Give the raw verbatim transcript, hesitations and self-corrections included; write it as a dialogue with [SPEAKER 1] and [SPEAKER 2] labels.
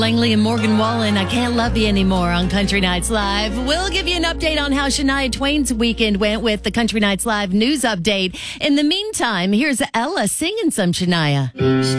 [SPEAKER 1] Langley and Morgan Wallen, I Can't Love You Anymore on Country Nights Live. We'll give you an update on how Shania Twain's weekend went with the Country Nights Live news update. In the meantime, here's Ella singing some Shania.